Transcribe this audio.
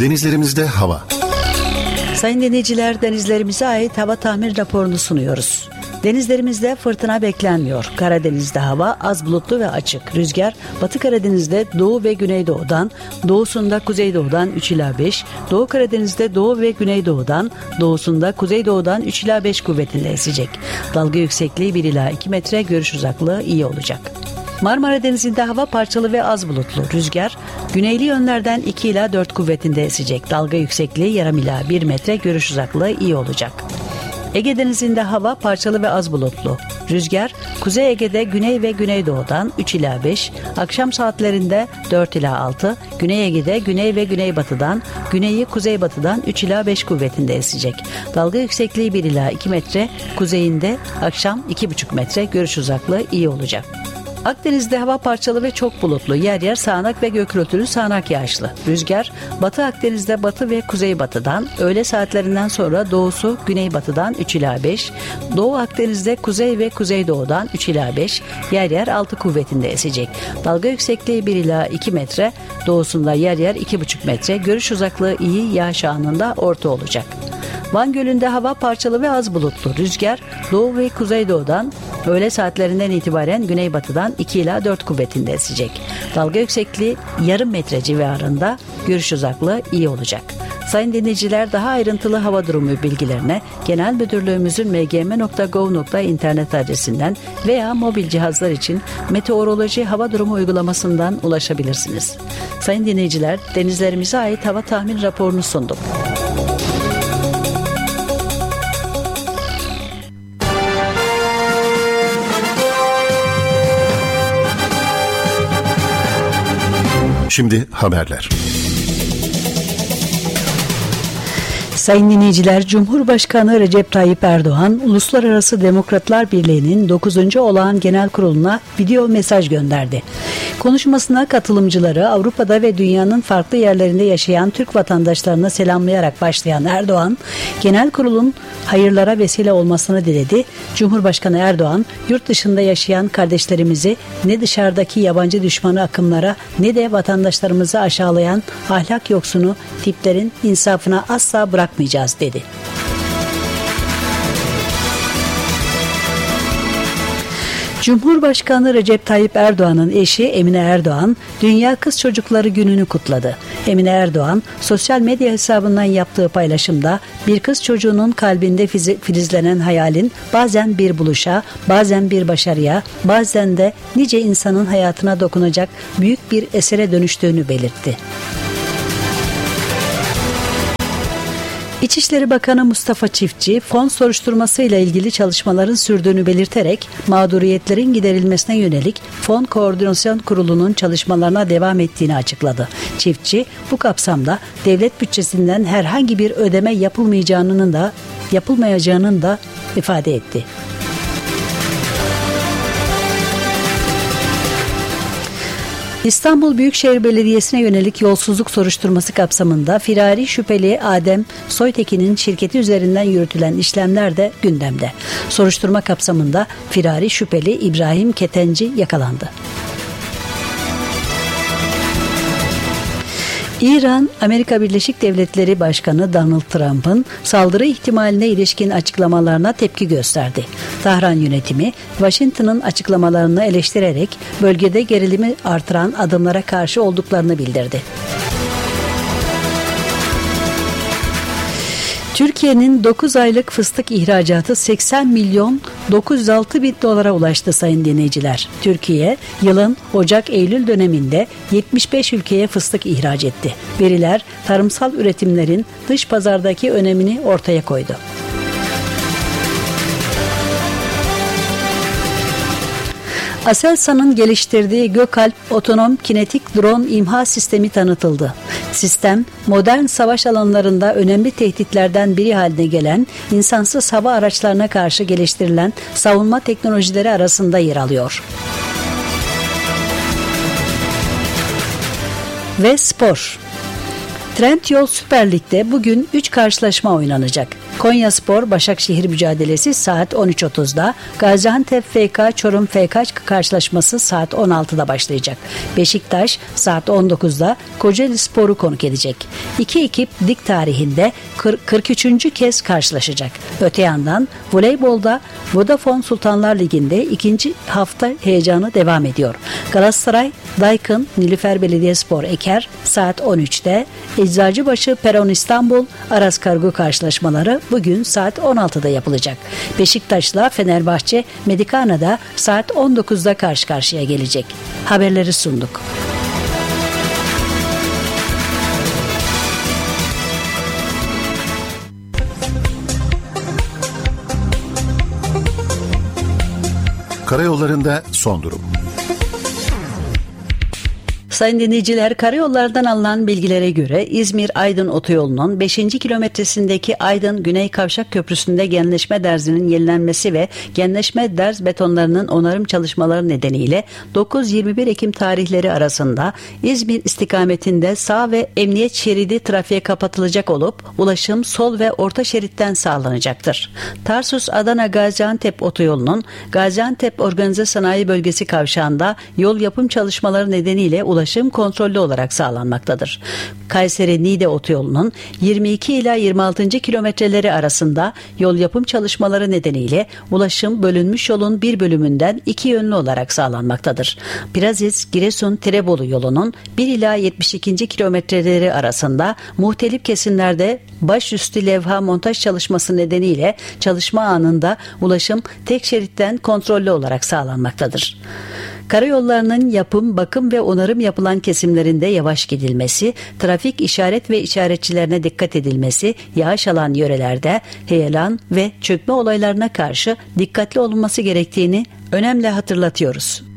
Denizlerimizde hava. Sayın dinleyiciler, denizlerimize ait hava tahmin raporunu sunuyoruz. Denizlerimizde fırtına beklenmiyor. Karadeniz'de hava az bulutlu ve açık. Rüzgar Batı Karadeniz'de doğu ve güneydoğudan, doğusunda kuzeydoğudan 3 ila 5, Doğu Karadeniz'de doğu ve güneydoğudan, doğusunda kuzeydoğudan 3 ila 5 kuvvetinde esecek. Dalga yüksekliği 1 ila 2 metre, görüş uzaklığı iyi olacak. Marmara Denizi'nde hava parçalı ve az bulutlu. Rüzgar güneyli yönlerden 2 ila 4 kuvvetinde esecek. Dalga yüksekliği yarım ila 1 metre, görüş uzaklığı iyi olacak. Ege Denizi'nde hava parçalı ve az bulutlu. Rüzgar Kuzey Ege'de güney ve güneydoğudan 3 ila 5, akşam saatlerinde 4 ila 6, Güney Ege'de güney ve güneybatıdan, güneyi kuzeybatıdan 3 ila 5 kuvvetinde esecek. Dalga yüksekliği 1 ila 2 metre, kuzeyinde akşam 2,5 metre, görüş uzaklığı iyi olacak. Akdeniz'de hava parçalı ve çok bulutlu. Yer yer sağanak ve gök gürültülü sağanak yağışlı. Rüzgar Batı Akdeniz'de batı ve kuzeybatıdan, öğle saatlerinden sonra doğusu güneybatıdan 3 ila 5, Doğu Akdeniz'de kuzey ve kuzeydoğudan 3 ila 5, yer yer 6 kuvvetinde esecek. Dalga yüksekliği 1 ila 2 metre, doğusunda yer yer 2,5 metre, görüş uzaklığı iyi, yağış anında orta olacak. Van Gölü'nde hava parçalı ve az bulutlu. Rüzgar doğu ve kuzeydoğudan, öğle saatlerinden itibaren güneybatıdan 2 ila 4 kuvvetinde esecek. Dalga yüksekliği yarım metre civarında, görüş uzaklığı iyi olacak. Sayın dinleyiciler, daha ayrıntılı hava durumu bilgilerine Genel Müdürlüğümüzün mgm.gov.internet adresinden veya mobil cihazlar için meteoroloji hava durumu uygulamasından ulaşabilirsiniz. Sayın dinleyiciler, denizlerimize ait hava tahmin raporunu sunduk. Şimdi haberler. Sayın dinleyiciler, Cumhurbaşkanı Recep Tayyip Erdoğan, Uluslararası Demokratlar Birliği'nin 9. Olağan Genel Kurulu'na video mesaj gönderdi. Konuşmasına katılımcıları Avrupa'da ve dünyanın farklı yerlerinde yaşayan Türk vatandaşlarına selamlayarak başlayan Erdoğan, Genel Kurulun hayırlara vesile olmasını diledi. Cumhurbaşkanı Erdoğan, yurt dışında yaşayan kardeşlerimizi ne dışarıdaki yabancı düşmanı akımlara ne de vatandaşlarımızı aşağılayan ahlak yoksunu tiplerin insafına asla bırakmayacağız dedi. Cumhurbaşkanı Recep Tayyip Erdoğan'ın eşi Emine Erdoğan, Dünya Kız Çocukları Günü'nü kutladı. Emine Erdoğan, sosyal medya hesabından yaptığı paylaşımda bir kız çocuğunun kalbinde filizlenen hayalin bazen bir buluşa, bazen bir başarıya, bazen de nice insanın hayatına dokunacak büyük bir esere dönüştüğünü belirtti. İçişleri Bakanı Mustafa Çiftçi, fon soruşturması ile ilgili çalışmaların sürdüğünü belirterek mağduriyetlerin giderilmesine yönelik Fon Koordinasyon Kurulu'nun çalışmalarına devam ettiğini açıkladı. Çiftçi, bu kapsamda devlet bütçesinden herhangi bir ödeme yapılmayacağının da ifade etti. İstanbul Büyükşehir Belediyesi'ne yönelik yolsuzluk soruşturması kapsamında firari şüpheli Adem Soytekin'in şirketi üzerinden yürütülen işlemler de gündemde. Soruşturma kapsamında firari şüpheli İbrahim Ketenci yakalandı. İran, Amerika Birleşik Devletleri Başkanı Donald Trump'ın saldırı ihtimaline ilişkin açıklamalarına tepki gösterdi. Tahran yönetimi, Washington'ın açıklamalarını eleştirerek bölgede gerilimi artıran adımlara karşı olduklarını bildirdi. Türkiye'nin 9 aylık fıstık ihracatı 80 milyon 906 bin dolara ulaştı sayın dinleyiciler. Türkiye yılın Ocak-Eylül döneminde 75 ülkeye fıstık ihraç etti. Veriler tarımsal üretimlerin dış pazardaki önemini ortaya koydu. Aselsan'ın geliştirdiği Gökalp otonom kinetik drone imha sistemi tanıtıldı. Sistem, modern savaş alanlarında önemli tehditlerden biri haline gelen insansız hava araçlarına karşı geliştirilen savunma teknolojileri arasında yer alıyor. Ve spor. Trendyol Süper Lig'de bugün 3 karşılaşma oynanacak. Konyaspor Başakşehir mücadelesi saat 13.30'da, Gaziantep FK Çorum FK karşılaşması saat 16'da başlayacak. Beşiktaş saat 19'da Kocaeli Spor'u konuk edecek. İki ekip lig tarihinde 43. kez karşılaşacak. Öte yandan voleybolda Vodafone Sultanlar Ligi'nde ikinci hafta heyecanı devam ediyor. Galatasaray Daikin Nilüfer Belediyespor Eker saat 13'te, Eczacıbaşı Peron İstanbul Aras Kargo karşılaşmaları bugün saat 16'da yapılacak. Beşiktaş'la Fenerbahçe Medikana'da saat 19'da karşı karşıya gelecek. Haberleri sunduk. Karayollarında son durum. Sayın dinleyiciler, karayollardan alınan bilgilere göre İzmir-Aydın otoyolunun 5. kilometresindeki Aydın Güney Kavşak Köprüsü'nde genleşme derzinin yenilenmesi ve genleşme derz betonlarının onarım çalışmaları nedeniyle 9-21 Ekim tarihleri arasında İzmir istikametinde sağ ve emniyet şeridi trafiğe kapatılacak olup ulaşım sol ve orta şeritten sağlanacaktır. Tarsus-Adana Gaziantep otoyolunun Gaziantep Organize Sanayi Bölgesi kavşağında yol yapım çalışmaları nedeniyle ulaşım kontrollü olarak sağlanmaktadır. Kayseri-Niğde otoyolunun 22 ila 26. kilometreleri arasında yol yapım çalışmaları nedeniyle ulaşım bölünmüş yolun bir bölümünden iki yönlü olarak sağlanmaktadır. Piraziz-Giresun-Tirebolu yolunun 1 ila 72. kilometreleri arasında muhtelif kesimlerde başüstü levha montaj çalışması nedeniyle çalışma anında ulaşım tek şeritten kontrollü olarak sağlanmaktadır. Karayollarının yapım, bakım ve onarım yapılan kesimlerinde yavaş gidilmesi, trafik işaret ve işaretçilerine dikkat edilmesi, yağış alan yörelerde heyelan ve çökme olaylarına karşı dikkatli olunması gerektiğini önemli hatırlatıyoruz.